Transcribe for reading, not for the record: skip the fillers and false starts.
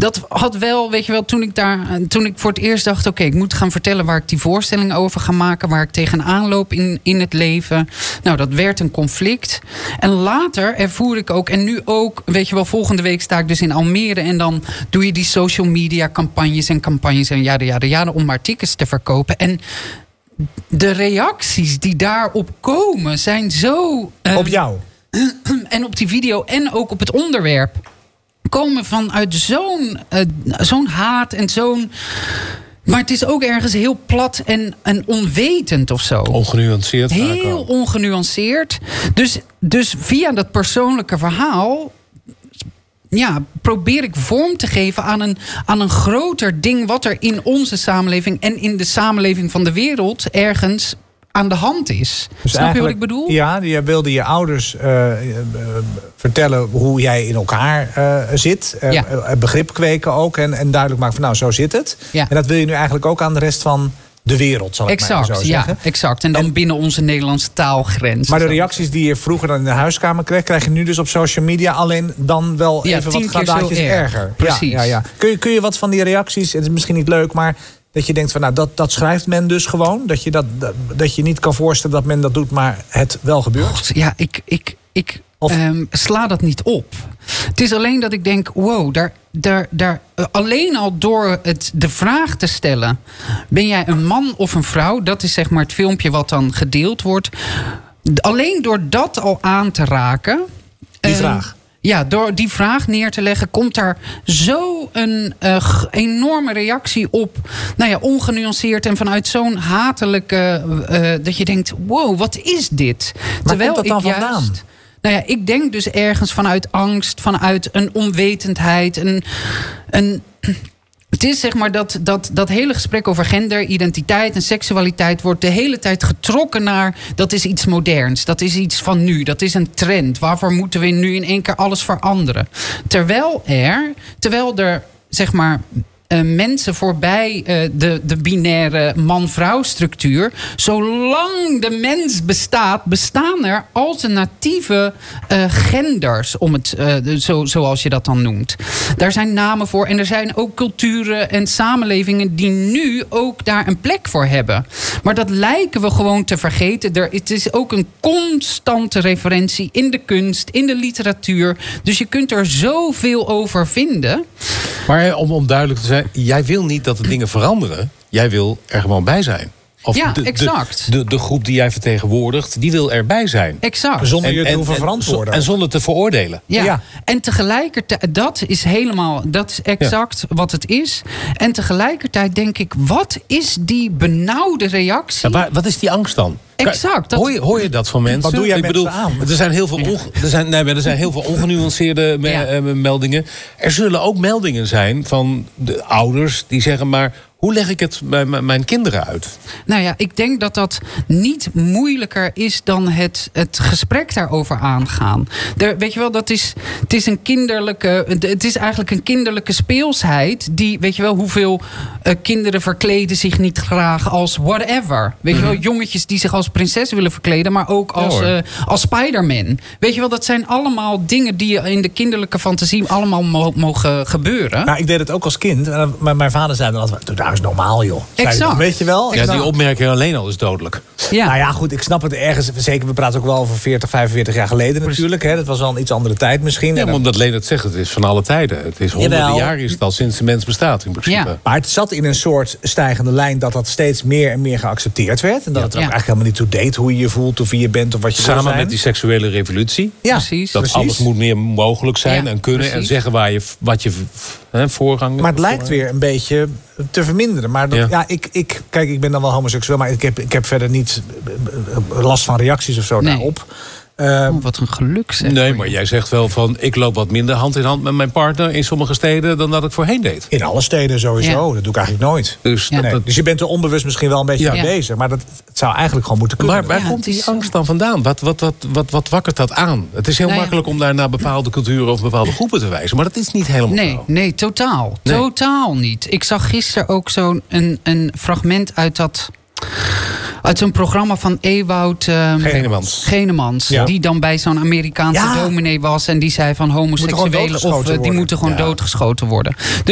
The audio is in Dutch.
dat had wel, weet je wel, toen ik voor het eerst dacht, oké, ik moet gaan vertellen waar ik die voorstelling over ga maken, waar ik tegenaan loop in het leven. Nou, dat werd een conflict. En later ervoer ik ook, en nu ook, weet je wel, volgende week sta ik dus in Almere en dan doe je die social media campagnes en jada, om maar tickets te verkopen. En de reacties die daarop komen zijn zo... op jou? En op die video en ook op het onderwerp komen vanuit zo'n haat en zo'n... Maar het is ook ergens heel plat en onwetend of zo. Ongenuanceerd. Heel ongenuanceerd. Dus via dat persoonlijke verhaal... Ja, probeer ik vorm te geven aan een groter ding... wat er in onze samenleving en in de samenleving van de wereld... ergens aan de hand is. Dus snap je wat ik bedoel? Ja, je wilde je ouders vertellen hoe jij in elkaar zit. Begrip kweken ook en duidelijk maken van nou, zo zit het. Ja. En dat wil je nu eigenlijk ook aan de rest van de wereld, zal ik maar zo zeggen. Ja, exact. En dan binnen onze Nederlandse taalgrens. Maar de reacties die je vroeger dan in de huiskamer kreeg... krijg je nu dus op social media, alleen dan wel even wat gradaatjes erger. Precies. Ja. Kun je wat van die reacties, het is misschien niet leuk, maar... dat je denkt van nou, dat schrijft men dus gewoon. Dat je niet kan voorstellen dat men dat doet, maar het wel gebeurt. God, ja, ik sla dat niet op. Het is alleen dat ik denk, wow, daar alleen al door de vraag te stellen... ben jij een man of een vrouw? Dat is zeg maar het filmpje wat dan gedeeld wordt. Alleen door dat al aan te raken... Die vraag. Ja, door die vraag neer te leggen... komt daar zo een enorme reactie op. Nou ja, ongenuanceerd en vanuit zo'n hatelijke... dat je denkt, wow, wat is dit? Waar komt dat dan vandaan? Nou ja, ik denk dus ergens vanuit angst... vanuit een onwetendheid... Het is zeg maar dat hele gesprek over gender, identiteit en seksualiteit... wordt de hele tijd getrokken naar... dat is iets moderns, dat is iets van nu, dat is een trend. Waarvoor moeten we nu in één keer alles veranderen? Terwijl er zeg maar... mensen voorbij de binaire man-vrouw structuur. Zolang de mens bestaat, bestaan er alternatieve genders, zoals je dat dan noemt. Daar zijn namen voor en er zijn ook culturen en samenlevingen die nu ook daar een plek voor hebben. Maar dat lijken we gewoon te vergeten. Het is ook een constante referentie in de kunst, in de literatuur. Dus je kunt er zoveel over vinden. Maar om duidelijk te zijn, jij wil niet dat de dingen veranderen. Jij wil er gewoon bij zijn. Of ja, exact. De groep die jij vertegenwoordigt, die wil erbij zijn. Exact. Zonder je te hoeven verantwoorden. En zonder te veroordelen. Ja. En tegelijkertijd, dat is exact wat het is. En tegelijkertijd denk ik, wat is die benauwde reactie? Ja, wat is die angst dan? Exact. Hoor je dat van mensen? Wat doe jij mensen aan? Er zijn heel veel ongenuanceerde meldingen. Er zullen ook meldingen zijn van de ouders die zeggen... maar hoe leg ik het bij mijn kinderen uit? Nou ja, ik denk dat dat niet moeilijker is dan het gesprek daarover aangaan. Weet je wel, het is eigenlijk een kinderlijke speelsheid. Die, weet je wel, hoeveel kinderen verkleden zich niet graag als whatever. Weet je wel, jongetjes die zich als prinses willen verkleden, maar ook als Spider-Man. Weet je wel, dat zijn allemaal dingen die in de kinderlijke fantasie allemaal mogen gebeuren. Nou, ik deed het ook als kind. Maar mijn vader zei dan altijd, dat is normaal, joh. Exact. Weet je wel? Ja, die opmerking alleen al is dodelijk. Ja. Nou ja, goed, ik snap het ergens. Zeker, we praten ook wel over 40, 45 jaar geleden natuurlijk. Hè. Dat was al een iets andere tijd misschien. Ja, maar omdat Leen het zegt, het is van alle tijden. Het is honderden jaar is het al sinds de mens bestaat in principe. Ja. Maar het zat in een soort stijgende lijn dat steeds meer en meer geaccepteerd werd. En dat het er ook eigenlijk helemaal niet toe deed hoe je je voelt of wie je bent of wat je wil zijn. Samen met die seksuele revolutie. Ja, precies. Dat alles moet meer mogelijk zijn en kunnen. Precies. En zeggen wat je voorrang... Maar het lijkt weer een beetje te verminderen. Maar kijk, ik ben dan wel homoseksueel, maar ik heb verder niet last van reacties of zo daarop. Wat een geluk zeg. Nee, maar jij zegt wel van... ik loop wat minder hand in hand met mijn partner in sommige steden dan dat ik voorheen deed. In alle steden sowieso. Ja. Dat doe ik eigenlijk nooit. Dus, dus je bent er onbewust misschien wel een beetje mee bezig. Maar het zou eigenlijk gewoon moeten kunnen. Maar waar komt die angst dan vandaan? Wat wakkert dat aan? Het is heel makkelijk om daar naar bepaalde culturen of bepaalde groepen te wijzen. Maar dat is niet helemaal zo. Nee, totaal. Nee. Totaal niet. Ik zag gisteren ook zo'n een fragment uit zo'n programma van Ewout Genemans. Ja. Die dan bij zo'n Amerikaanse dominee was. En die zei van homoseksuelen die moeten gewoon doodgeschoten worden.